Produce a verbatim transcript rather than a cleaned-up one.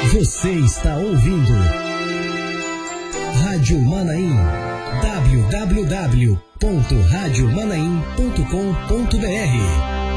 Você está ouvindo Rádio Manaim, w w w ponto rádio manaim ponto com ponto b r.